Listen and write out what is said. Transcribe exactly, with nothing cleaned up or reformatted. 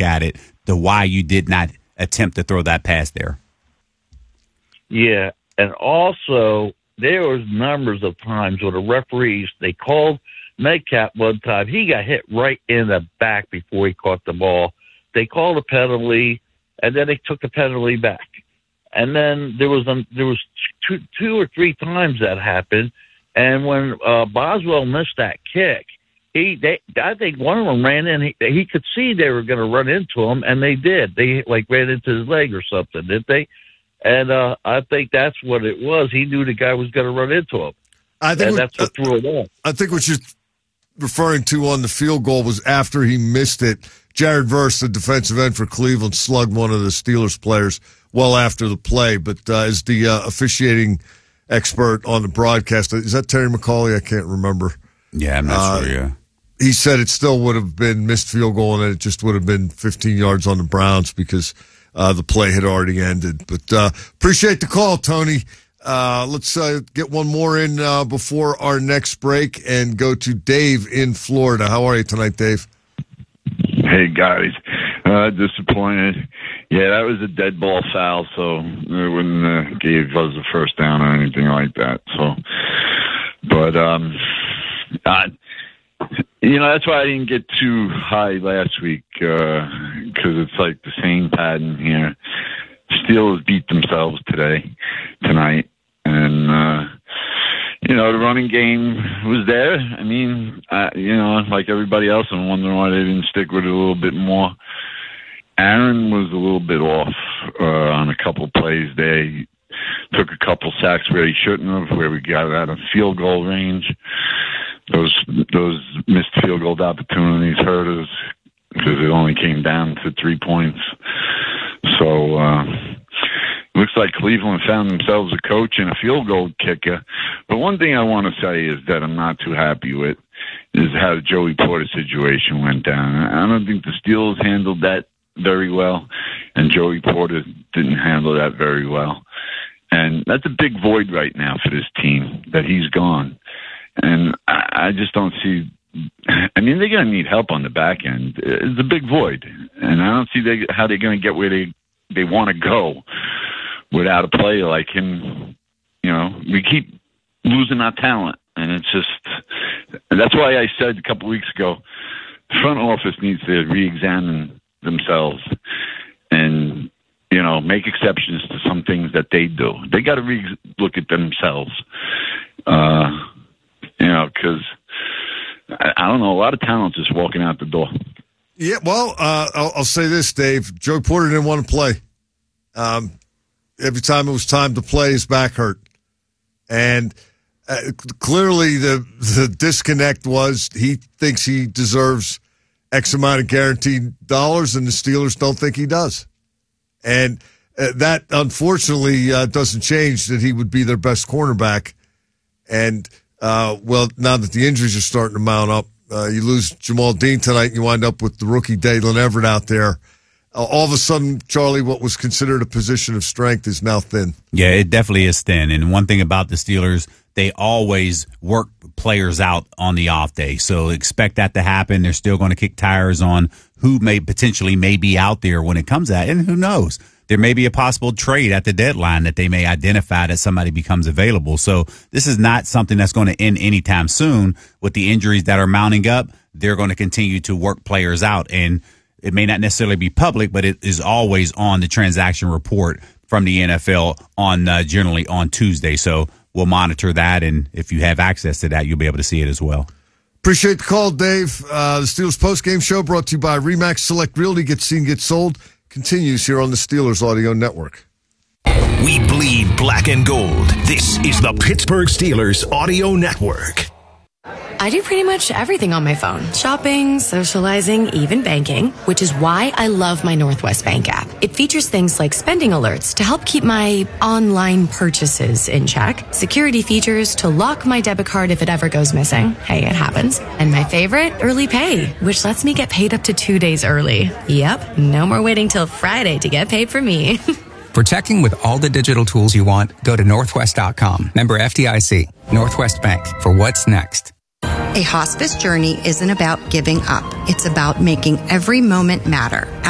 look at it, to why you did not attempt to throw that pass there. Yeah, and also there was numbers of times where the referees, they called Metcalf one time. He got hit right in the back before he caught the ball. They called a penalty, and then they took the penalty back. And then there was um, there was two, two or three times that happened. And when uh, Boswell missed that kick, he they I think one of them ran in. He, he could see they were going to run into him, and they did. They like ran into his leg or something, didn't they? And uh, I think that's what it was. He knew the guy was going to run into him. I think and what, that's what threw it off. I think what you're referring to on the field goal was after he missed it. Jared Verse, the defensive end for Cleveland, slugged one of the Steelers players well after the play. But uh, as the uh, officiating expert on the broadcast, is that Terry McCauley? I can't remember. Yeah, I'm not uh, sure, yeah. He said it still would have been missed field goal, and it just would have been fifteen yards on the Browns because uh, the play had already ended. But uh, appreciate the call, Tony. Uh, let's uh, get one more in uh, before our next break and go to Dave in Florida. How are you tonight, Dave? Hey, guys. Uh, disappointed. Yeah, that was a dead ball foul, so it wouldn't uh, give us a first down or anything like that. So, but, um, I, you know, that's why I didn't get too high last week, because uh, it's like the same pattern here. Steelers beat themselves today, tonight, and, uh, you know, the running game was there. I mean, I, you know, like everybody else, I'm wondering why they didn't stick with it a little bit more. Aaron was a little bit off uh, on a couple plays there. He took a couple sacks where he shouldn't have, where we got out of field goal range. Those those missed field goal opportunities hurt us because it only came down to three points. So, uh, looks like Cleveland found themselves a coach and a field goal kicker. But one thing I want to say is that I'm not too happy with is how the Joey Porter situation went down. I don't think the Steelers handled that very well, and Joey Porter didn't handle that very well. And that's a big void right now for this team, that he's gone. And I, I just don't see... I mean, they're going to need help on the back end. It's a big void. And I don't see they, how they're going to get where they, they want to go without a player like him. You know, we keep losing our talent. And it's just... That's why I said a couple weeks ago, the front office needs to re-examine themselves and, you know, make exceptions to some things that they do. They got to re- look at themselves, uh, you know, because I, I don't know, a lot of talent just walking out the door. Yeah, well, uh, I'll, I'll say this, Dave. Joey Porter didn't want to play. Um, every time it was time to play, his back hurt. And uh, clearly the the disconnect was he thinks he deserves X amount of guaranteed dollars, and the Steelers don't think he does. And uh, that, unfortunately, uh, doesn't change that he would be their best cornerback. And, uh, well, now that the injuries are starting to mount up, uh, you lose Jamal Dean tonight, and you wind up with the rookie Dalen Everett out there. Uh, all of a sudden, Charlie, what was considered a position of strength is now thin. Yeah, it definitely is thin. And one thing about the Steelers, they always work players out on the off day. So expect that to happen. They're still going to kick tires on who may potentially may be out there when it comes to that. And who knows? There may be a possible trade at the deadline that they may identify that somebody becomes available. So this is not something that's going to end anytime soon. With the injuries that are mounting up, they're going to continue to work players out. And it may not necessarily be public, but it is always on the transaction report from the N F L on uh, generally on Tuesday. So we'll monitor that, and if you have access to that, you'll be able to see it as well. Appreciate the call, Dave. Uh, the Steelers postgame show brought to you by RE/MAX Select Realty. Get seen, get sold. Continues here on the Steelers Audio Network. We bleed black and gold. This is the Pittsburgh Steelers Audio Network. I do pretty much everything on my phone. Shopping, socializing, even banking, which is why I love my Northwest Bank app. It features things like spending alerts to help keep my online purchases in check, security features to lock my debit card if it ever goes missing. Hey, it happens. And my favorite, early pay, which lets me get paid up to two days early. Yep, no more waiting till Friday to get paid for me. For checking with all the digital tools you want, go to northwest dot com. Member F D I C. Northwest Bank. For what's next. A hospice journey isn't about giving up. It's about making every moment matter.